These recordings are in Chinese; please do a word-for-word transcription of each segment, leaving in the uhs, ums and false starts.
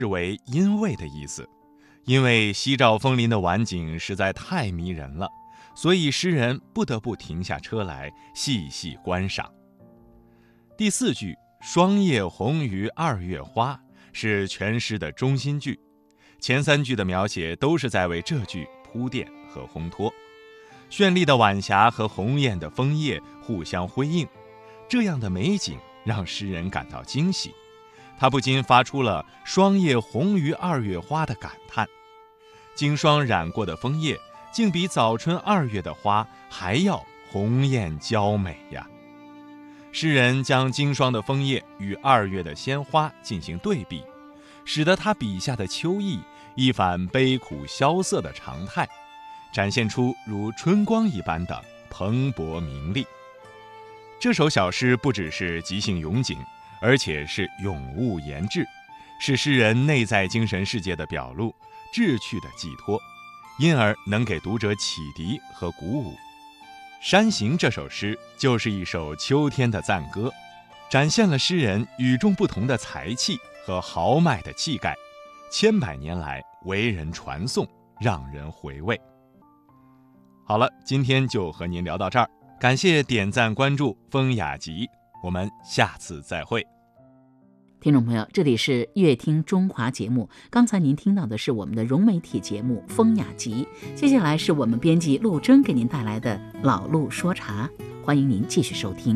是为因为的意思。因为夕照枫林的晚景实在太迷人了，所以诗人不得不停下车来细细观赏。第四句霜叶红于二月花是全诗的中心句，前三句的描写都是在为这句铺垫和烘托。绚丽的晚霞和红艳的枫叶互相辉映，这样的美景让诗人感到惊喜，他不禁发出了霜叶红于二月花的感叹。经霜染过的枫叶竟比早春二月的花还要红艳娇美呀！诗人将经霜的枫叶与二月的鲜花进行对比，使得他笔下的秋意一反悲苦萧瑟的常态，展现出如春光一般的蓬勃明丽。这首小诗不只是即兴咏景，而且是咏物言志，是诗人内在精神世界的表露，志趣的寄托，因而能给读者启迪和鼓舞。《山行》这首诗就是一首秋天的赞歌，展现了诗人与众不同的才气和豪迈的气概，千百年来为人传颂，让人回味。好了，今天就和您聊到这儿，感谢点赞关注风雅集，我们下次再会。 听众朋友，这里是乐听中华节目，刚才您听到的是我们的融媒体节目《风雅集》，接下来是我们编辑陆征给您带来的老陆说茶，欢迎您继续收听。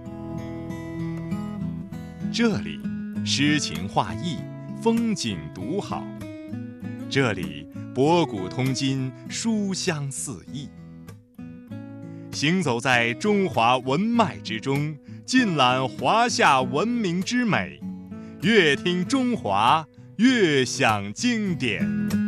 这里诗情画意，风景独好，这里博古通今，书香四溢。行走在中华文脉之中，尽览华夏文明之美，越听中华，越享经典。